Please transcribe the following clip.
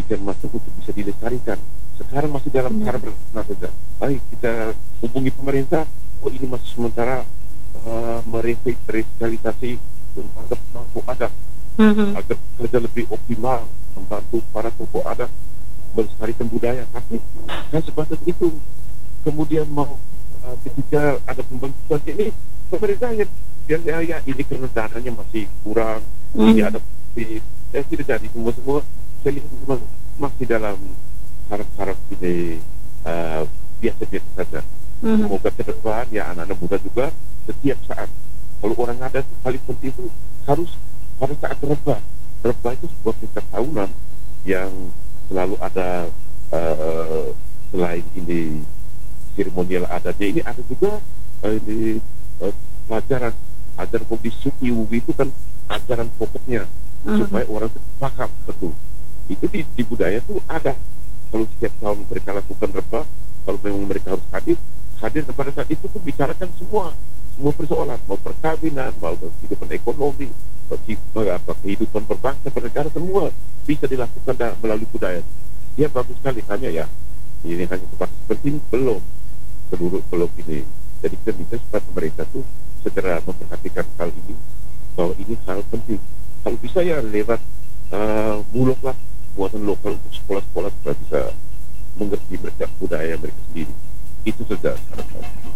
ikan masuk untuk bisa dilestarikan. Sekarang masih dalam Benar. tahap berencana saja. Baik, kita hubungi pemerintah. Oh, ini masih sementara merevitalisasi lembaga pemangku adat Mhm. agar kerja lebih optimal, membantu para tokoh adat melestarikan budaya. Tapi kan sebatas itu. Kemudian mau ketika ada pembentukan ini, pemerintahnya ya ini karena dananya masih kurang, ini Mhm. ada tidak jadi semua saya lihat memang masih dalam harap-harap ini biasa-biasa saja. Mhm. Semoga ke depan ya anak-anak muda juga setiap saat kalau orang ada paling penting itu harus pada saat rebah. Rebah itu sebuah pesta tahunan yang selalu ada selain ini seremonial adatnya, ini ada juga ini pelajaran ajaran budi suki wuwi itu kan ajaran pokoknya Mhm. supaya orang itu paham betul. Itu di budaya tuh ada. Kalau setiap tahun mereka lakukan rebah, kalau memang mereka harus hadir pada saat itu tuh bicarakan semua persoalan, mau perkawinan, mau kehidupan ekonomi, kehidupan berbangsa bernegara, semua bisa dilakukan melalui budaya. Ya bagus sekali, hanya ya ini hanya sebatas penting belum ini. Jadi kita minta supaya pemerintah tuh segera memperhatikan hal ini, bahwa ini hal penting. Kalau bisa ya lewat bulog lah, buatan lokal untuk sekolah-sekolah supaya bisa mengerti mereka budaya mereka sendiri. Itu saja harapan.